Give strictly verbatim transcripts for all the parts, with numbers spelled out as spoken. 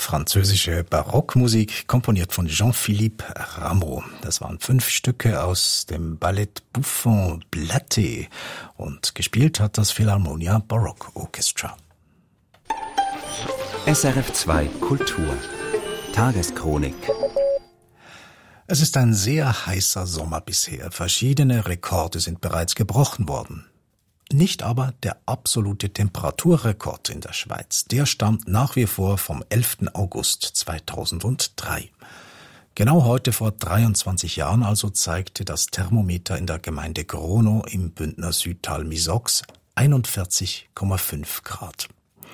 französische Barockmusik, komponiert von Jean-Philippe Rameau. Das waren fünf Stücke aus dem Ballett Buffon Blatte und gespielt hat das Philharmonia Baroque Orchestra. S R F zwei Kultur Tageschronik. Es ist ein sehr heißer Sommer bisher. Verschiedene Rekorde sind bereits gebrochen worden. Nicht aber der absolute Temperaturrekord in der Schweiz. Der stammt nach wie vor vom elften August zweitausenddrei. Genau heute vor dreiundzwanzig Jahren also zeigte das Thermometer in der Gemeinde Grono im Bündner Südtal Misox einundvierzig Komma fünf Grad.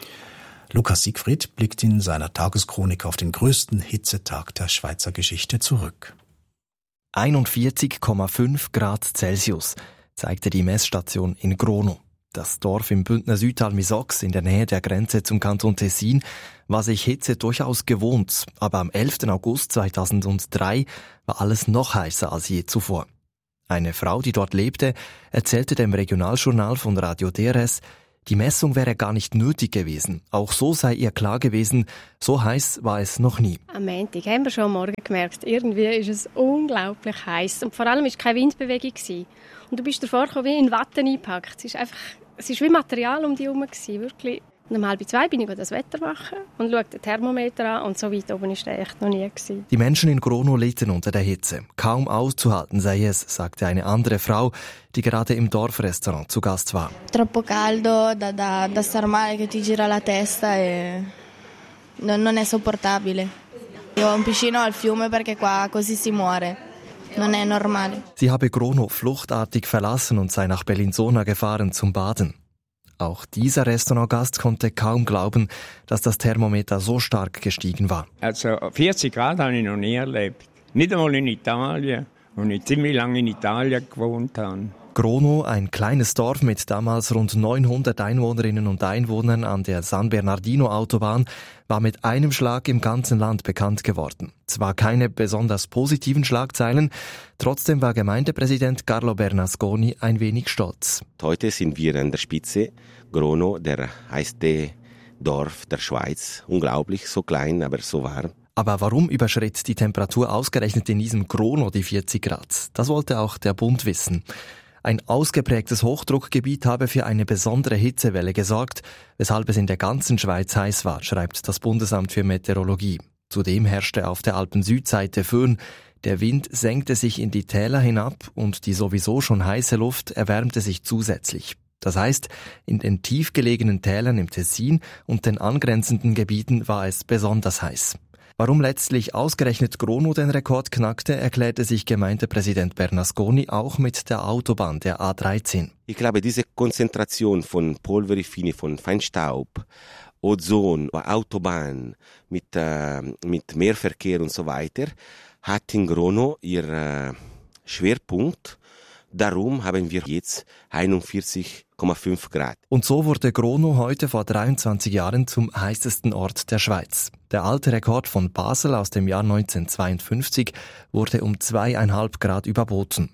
Lukas Siegfried blickt in seiner Tageschronik auf den größten Hitzetag der Schweizer Geschichte zurück. einundvierzig Komma fünf Grad Celsius zeigte die Messstation in Grono. Das Dorf im Bündner Südtal Misox in der Nähe der Grenze zum Kanton Tessin war sich Hitze durchaus gewohnt, aber am elften August zweitausenddrei war alles noch heißer als je zuvor. Eine Frau, die dort lebte, erzählte dem Regionaljournal von Radio D R S, die Messung wäre gar nicht nötig gewesen. Auch so sei ihr klar gewesen, so heiß war es noch nie. Am Montag haben wir schon am Morgen gemerkt, irgendwie ist es unglaublich heiß. Und vor allem war keine Windbewegung. Und du bist davor gekommen, wie in Watte eingepackt. Es ist einfach, es ist wie Material um dich herum, wirklich. Und um halb zwei bin ich das Wetter machen und schaue den Thermometer an und so weit oben war der echt noch nie gewesen. Die Menschen in Grono litten unter der Hitze. Kaum auszuhalten sei es, sagte eine andere Frau, die gerade im Dorfrestaurant zu Gast war. Troppo caldo, da, da, da star male che ti gira la testa e non, non è sopportabile. Io ho un piscino al fiume perché qua così si muore. Non è normale. Sie habe Grono fluchtartig verlassen und sei nach Bellinzona gefahren zum Baden. Auch dieser Restaurantgast konnte kaum glauben, dass das Thermometer so stark gestiegen war. Also vierzig Grad habe ich noch nie erlebt. Nicht einmal in Italien, wo ich ziemlich lange in Italien gewohnt habe. Grono, ein kleines Dorf mit damals rund neunhundert Einwohnerinnen und Einwohnern an der San Bernardino-Autobahn, war mit einem Schlag im ganzen Land bekannt geworden. Zwar keine besonders positiven Schlagzeilen, trotzdem war Gemeindepräsident Carlo Bernasconi ein wenig stolz. Heute sind wir an der Spitze. Grono, der heißeste Dorf der Schweiz. Unglaublich, so klein, aber so warm. Aber warum überschritt die Temperatur ausgerechnet in diesem Grono die vierzig Grad? Das wollte auch der Bund wissen. Ein ausgeprägtes Hochdruckgebiet habe für eine besondere Hitzewelle gesorgt, weshalb es in der ganzen Schweiz heiß war, schreibt das Bundesamt für Meteorologie. Zudem herrschte auf der Alpen-Südseite Föhn. Der Wind senkte sich in die Täler hinab und die sowieso schon heiße Luft erwärmte sich zusätzlich. Das heißt, in den tief gelegenen Tälern im Tessin und den angrenzenden Gebieten war es besonders heiß. Warum letztlich ausgerechnet Grono den Rekord knackte, erklärte sich Gemeindepräsident Bernasconi auch mit der Autobahn, der A dreizehn. Ich glaube, diese Konzentration von Pulverifine, von Feinstaub, Ozon, Autobahn mit, äh, mit Mehrverkehr und so weiter, hat in Grono ihr äh, Schwerpunkt. Darum haben wir jetzt einundvierzig Komma fünf Grad. Und so wurde Grono heute vor dreiundzwanzig Jahren zum heißesten Ort der Schweiz. Der alte Rekord von Basel aus dem Jahr neunzehnhundertzweiundfünfzig wurde um zweieinhalb Grad überboten.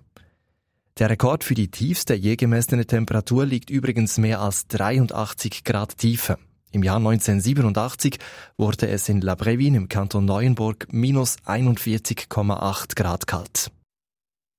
Der Rekord für die tiefste je gemessene Temperatur liegt übrigens mehr als dreiundachtzig Grad tiefer. Im Jahr neunzehnhundertsiebenundachtzig wurde es in La Brevine im Kanton Neuenburg minus einundvierzig Komma acht Grad kalt.